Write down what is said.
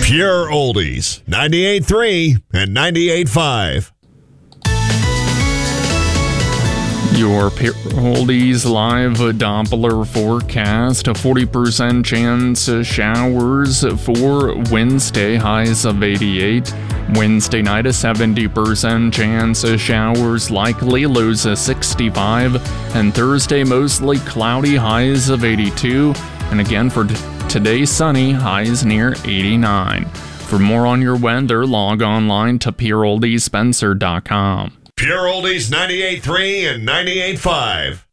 Pure Oldies, 98.3 and 98.5. Your Pure Oldies live Doppler forecast, a 40% chance of showers for Wednesday, highs of 88. Wednesday night, a 70% chance of showers likely, lows of 65. And Thursday, mostly cloudy, highs of 82. And again, for today, sunny, highs near 89. For more on your weather, log online to pureoldiespencer.com. Pure Oldies 98.3 and 98.5.